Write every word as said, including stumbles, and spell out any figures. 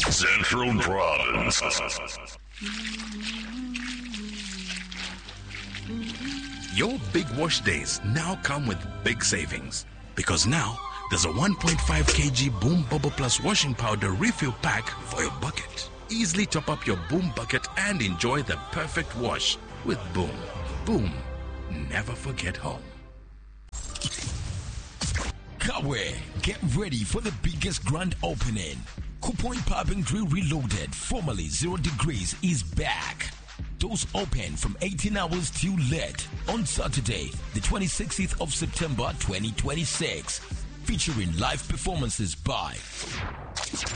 Central Province. Your big wash days now come with big savings. Because now, there's a one point five kilogram Boom Bubble Plus washing powder refill pack for your bucket. Easily top up your Boom bucket and enjoy the perfect wash with Boom. Boom. Never forget home. Kawe, get ready for the biggest grand opening. Coupon Popping Drill Reloaded, formerly Zero Degrees, is back. Doors open from eighteen hours till late on Saturday, the twenty-sixth of September twenty twenty-six. Featuring live performances by